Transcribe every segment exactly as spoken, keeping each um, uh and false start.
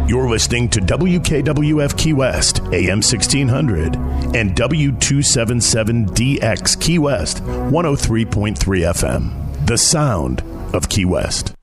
You're listening to W K W F Key West, A M sixteen hundred, and W two seventy-seven D X Key West, one oh three point three F M. The sound of Key West.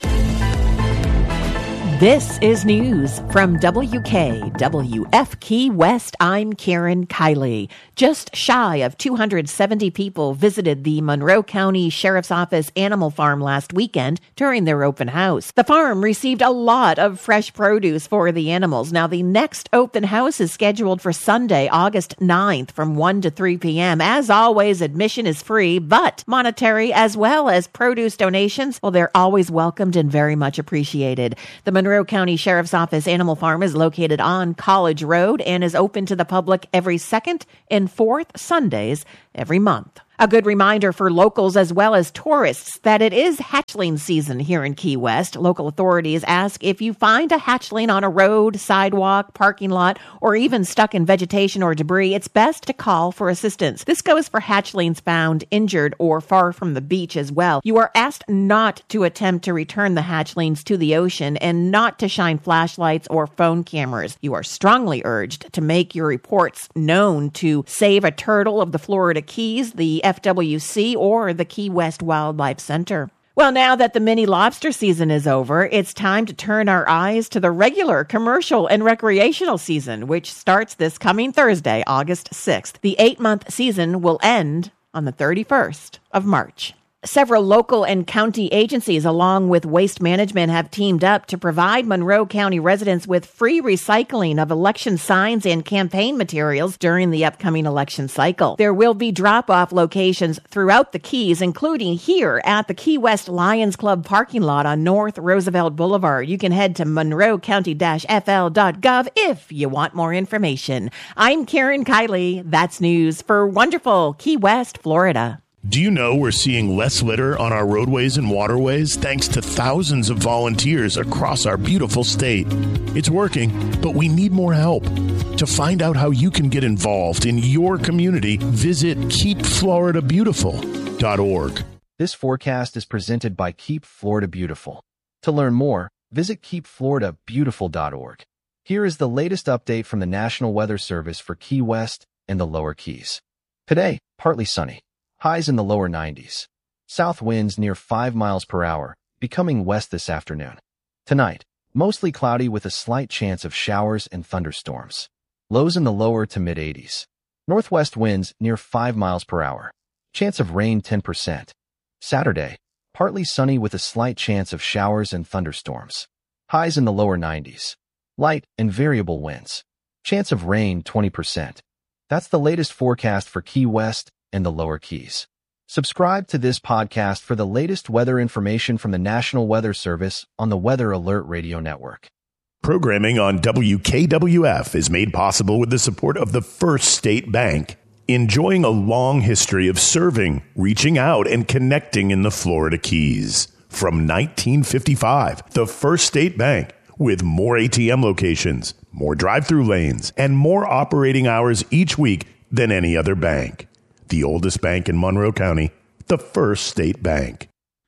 This is news from W K W F Key West. I'm Karen Kiley. Just shy of two hundred seventy people visited the Monroe County Sheriff's Office Animal Farm last weekend during their open house. The farm received a lot of fresh produce for the animals. Now, the next open house is scheduled for Sunday, August ninth from one to three p.m. As always, admission is free, but monetary as well as produce donations, well, they're always welcomed and very much appreciated. The Monroe Monroe County Sheriff's Office Animal Farm is located on College Road and is open to the public every second and fourth Sundays every month. A good reminder for locals as well as tourists that it is hatchling season here in Key West. Local authorities ask if you find a hatchling on a road, sidewalk, parking lot, or even stuck in vegetation or debris, it's best to call for assistance. This goes for hatchlings found injured or far from the beach as well. You are asked not to attempt to return the hatchlings to the ocean and not to shine flashlights or phone cameras. You are strongly urged to make your reports known to Save a Turtle of the Florida Keys, the F W C, or the Key West Wildlife Center. Well, now that the mini lobster season is over, it's time to turn our eyes to the regular commercial and recreational season, which starts this coming Thursday, August sixth. The eight-month season will end on the thirty-first of March. Several local and county agencies, along with Waste Management, have teamed up to provide Monroe County residents with free recycling of election signs and campaign materials during the upcoming election cycle. There will be drop-off locations throughout the Keys, including here at the Key West Lions Club parking lot on North Roosevelt Boulevard. You can head to monroe county dash f l dot gov if you want more information. I'm Karen Kiley. That's news for wonderful Key West, Florida. Do you know we're seeing less litter on our roadways and waterways thanks to thousands of volunteers across our beautiful state? It's working, but we need more help. To find out how you can get involved in your community, visit keep florida beautiful dot org. This forecast is presented by Keep Florida Beautiful. To learn more, visit keep florida beautiful dot org. Here is the latest update from the National Weather Service for Key West and the Lower Keys. Today, partly sunny. Highs in the lower nineties. South winds near five miles per hour, becoming west this afternoon. Tonight, mostly cloudy with a slight chance of showers and thunderstorms. Lows in the lower to mid-eighties. Northwest winds near five miles per hour. Chance of rain ten percent. Saturday, partly sunny with a slight chance of showers and thunderstorms. Highs in the lower nineties. Light and variable winds. Chance of rain twenty percent. That's the latest forecast for Key West and the Lower Keys. Subscribe to this podcast for the latest weather information from the National Weather Service on the Weather Alert Radio Network. Programming on W K W F is made possible with the support of the First State Bank, enjoying a long history of serving, reaching out, and connecting in the Florida Keys. From nineteen fifty-five, the First State Bank, with more A T M locations, more drive-through lanes, and more operating hours each week than any other bank. The oldest bank in Monroe County, the First State Bank.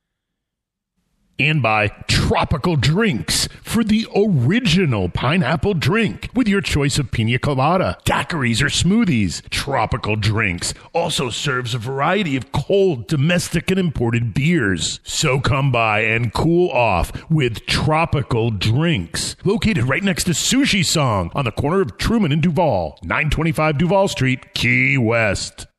And by Tropical Drinks, for the original pineapple drink with your choice of pina colada, daiquiris, or smoothies. Tropical Drinks also serves a variety of cold, domestic, and imported beers. So come by and cool off with Tropical Drinks, located right next to Sushi Song on the corner of Truman and Duval, nine twenty-five Duval Street, Key West.